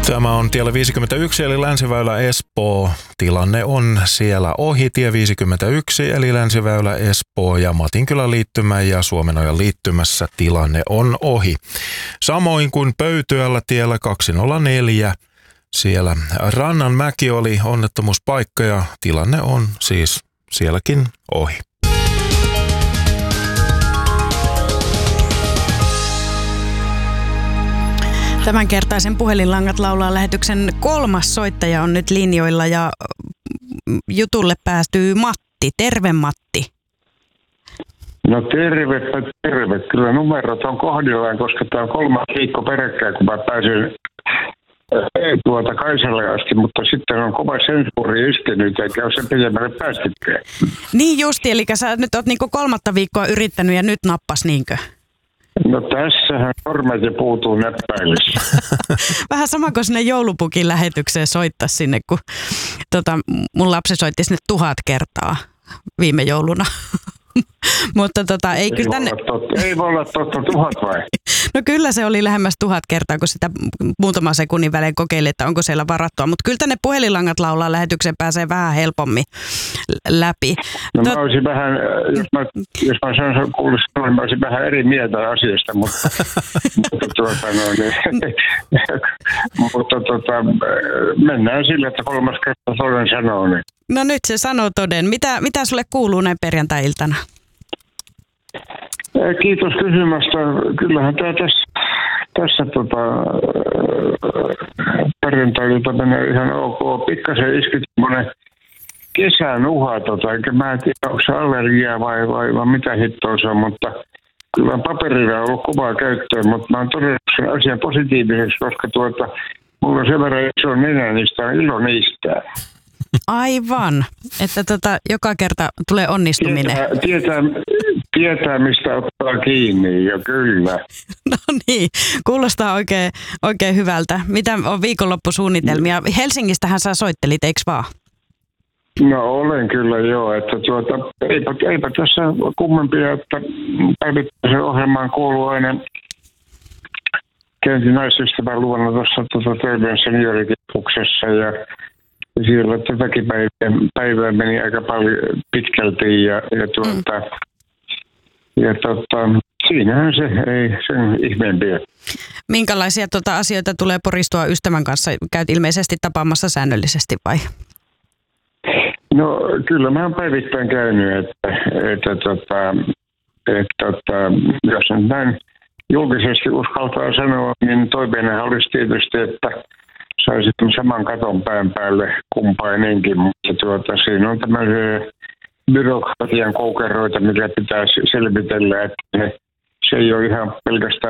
Tämä on tiellä 51 eli Länsiväylä Espoo. Tilanne on siellä ohi. Tie 51 eli Länsiväylä Espoo ja Matinkylän liittymä ja Suomenojan liittymässä tilanne on ohi. Samoin kuin Pöytyällä tiellä 204. Siellä Rannanmäki oli onnettomuuspaikka ja tilanne on siis sielläkin ohi. Tämänkertaisen Puhelinlangat laulaa lähetyksen 3. soittaja on nyt linjoilla ja jutulle päästyy Matti. Terve Matti. No terve. Kyllä numerot on kohdillaan, koska tämä on 3. viikko peräkkäin, kun mä pääsin Kaisalle asti, mutta sitten on kova sensuuri iskenyt, eikä ole se pidemmälle päästykään. Niin justi, eli sä nyt oot niinku 3. viikkoa yrittänyt ja nyt nappas niinkö? No tässähän sormet ja puutuu näppäilissä. Vähän sama kuin sinne joulupukin lähetykseen soittaa sinne, kun mun lapsi soitti sinne 1000 kertaa viime jouluna. Mutta ei kyllä tänne... Ei voi olla totta 1000 vai? No kyllä se oli lähemmäs 1000 kertaa, kun sitä muutaman sekunnin välein kokeili, että onko siellä varattua. Mutta kyllä tänne Puhelinlangat laulaa lähetykseen pääsee vähän helpommin läpi. No mä olisin vähän, jos mä sanon kuullut sanoa, mä olisin vähän eri mieltä asiasta, mutta mennään sillä, että 3. kertaa toden sanoo. Niin. No nyt se sanoo toden. Mitä sulle kuuluu näin perjantai-iltana? Kiitos kysymästä. Kyllähän tämä tässä perjantai-ilta menee ihan ok. Pikkasen iski semmoinen kesänuha, enkä mä en tiedä, onko se allergiaa vai mitä hittoa se on, mutta kyllä paperilla on ollut kovaa käyttöä, mutta mä oon todennut sen asian positiiviseksi, koska mulla on sen verran iso nenä, niistä on ilo niistää. Aivan, että joka kerta tulee onnistuminen. Tietää mistä ottaa kiinni, jo kyllä. No niin, kuulostaa oikein hyvältä. Mitä on viikonloppusuunnitelmia? Helsingistähän sä soittelit, eikö vaan? No olen kyllä joo, että eipä tässä kummempia, että päivittäisen ohjelmaan kuuluu aina käynti naisystävän luona tuossa Töölön seniorikeskuksessa ja siellä tätäkin päivää meni aika paljon pitkälti ja siinähän se ei sen ihmeempiä. Minkälaisia asioita tulee poristua ystävän kanssa? Käyt ilmeisesti tapaamassa säännöllisesti vai? No kyllä mä oon päivittäin käynyt, että jos nyt näin julkisesti uskaltaa sanoa, niin toiveena olisi tietysti, että saisi saman katon pään päälle kumpainenkin, mutta siinä on tämmöisiä byrokratian koukeroita, mitä pitää selvitellä, että se ei ole ihan pelkästään